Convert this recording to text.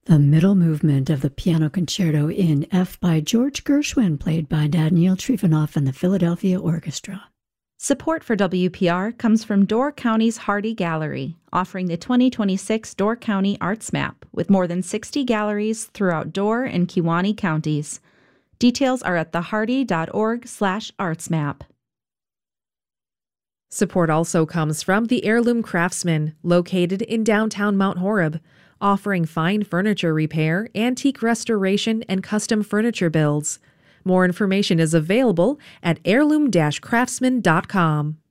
The middle movement of the Piano Concerto in F by George Gershwin, played by Daniil Trifonov and the Philadelphia Orchestra. Support for WPR comes from Door County's Hardy Gallery, offering the 2026 Door County Arts Map with more than 60 galleries throughout Door and Kewaunee counties. Details are at thehardy.org/artsmap. Support also comes from the Heirloom Craftsman, located in downtown Mount Horeb, offering fine furniture repair, antique restoration, and custom furniture builds. More information is available at heirloom-craftsman.com.